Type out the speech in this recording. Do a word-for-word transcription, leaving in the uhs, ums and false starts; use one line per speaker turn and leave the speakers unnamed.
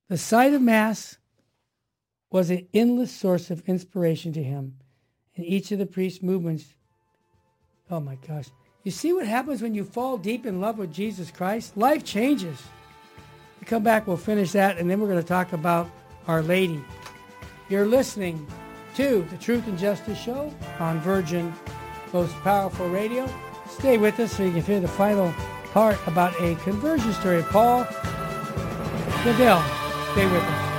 The sight of Mass was an endless source of inspiration to him. In each of the priest's movements, oh my gosh. You see what happens when you fall deep in love with Jesus Christ? Life changes. We come back, we'll finish that, and then we're going to talk about Our Lady. You're listening to the Truth and Justice Show on Virgin Most Powerful Radio. Stay with us so you can hear the final part about a conversion story of Paul Goodell. Stay with us.